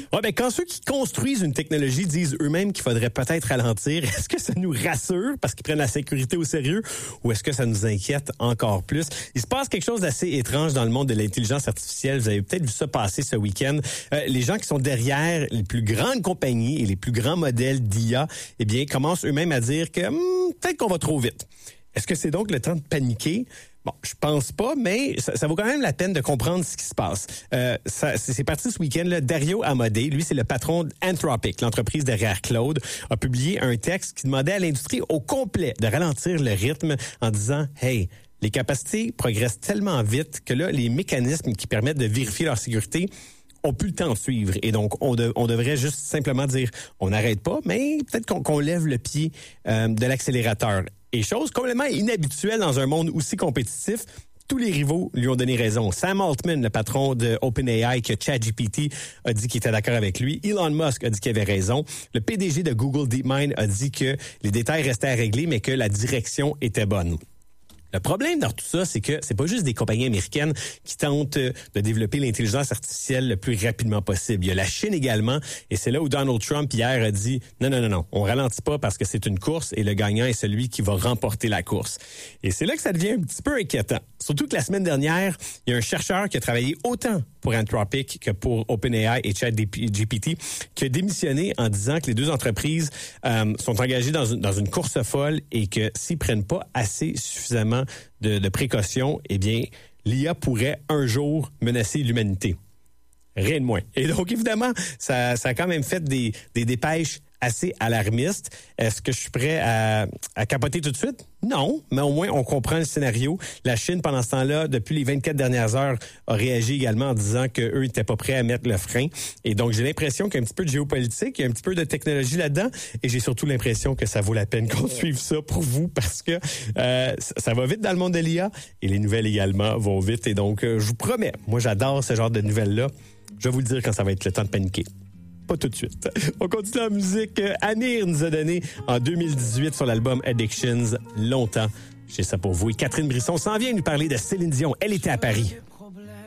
Ouais, ben quand ceux qui construisent une technologie disent eux-mêmes qu'il faudrait peut-être ralentir, est-ce que ça nous rassure parce qu'ils prennent la sécurité au sérieux ou est-ce que ça nous inquiète encore plus? Il se passe quelque chose d'assez étrange dans le monde de l'intelligence artificielle. Vous avez peut-être vu ça passer ce week-end. Les gens qui sont derrière les plus grandes compagnies et les plus grands modèles d'IA, eh bien, commencent eux-mêmes à dire que peut-être qu'on va trop vite. Est-ce que c'est donc le temps de paniquer? Bon, je pense pas, mais ça vaut quand même la peine de comprendre ce qui se passe. C'est parti ce week-end, là. Dario Amodei, lui, c'est le patron d'Anthropic, l'entreprise derrière Claude, a publié un texte qui demandait à l'industrie au complet de ralentir le rythme en disant « Hey, les capacités progressent tellement vite que là, les mécanismes qui permettent de vérifier leur sécurité ont plus le temps de suivre. Et donc, on devrait juste simplement dire, on n'arrête pas, mais peut-être qu'on lève le pied de l'accélérateur. » Et chose complètement inhabituelle dans un monde aussi compétitif, tous les rivaux lui ont donné raison. Sam Altman, le patron de OpenAI, que ChatGPT a dit qu'il était d'accord avec lui. Elon Musk a dit qu'il avait raison. Le PDG de Google DeepMind a dit que les détails restaient à régler, mais que la direction était bonne. Le problème dans tout ça, c'est que c'est pas juste des compagnies américaines qui tentent de développer l'intelligence artificielle le plus rapidement possible. Il y a la Chine également, et c'est là où Donald Trump hier a dit non, on ralentit pas parce que c'est une course et le gagnant est celui qui va remporter la course. Et c'est là que ça devient un petit peu inquiétant. Surtout que la semaine dernière, il y a un chercheur qui a travaillé autant pour Anthropic que pour OpenAI et ChatGPT qui a démissionné en disant que les deux entreprises sont engagées dans une course folle et que s'ils prennent pas assez suffisamment de précautions, eh bien, l'IA pourrait un jour menacer l'humanité. Rien de moins. Et donc, évidemment, ça a quand même fait des dépêches assez alarmistes. Est-ce que je suis prêt à capoter tout de suite? Non, mais au moins, on comprend le scénario. La Chine, pendant ce temps-là, depuis les 24 dernières heures, a réagi également en disant qu'eux n'étaient pas prêts à mettre le frein. Et donc, j'ai l'impression qu'il y a un petit peu de géopolitique, il y a un petit peu de technologie là-dedans. Et j'ai surtout l'impression que ça vaut la peine qu'on suive ça pour vous parce que ça va vite dans le monde de l'IA et les nouvelles également vont vite. Et donc, je vous promets, moi, j'adore ce genre de nouvelles-là. Je vais vous le dire quand ça va être le temps de paniquer. Pas tout de suite. On continue en musique. Amir nous a donné en 2018 sur l'album Addictions, Longtemps. J'ai ça pour vous. Et Catherine Brisson s'en vient nous parler de Céline Dion. Elle était à Paris.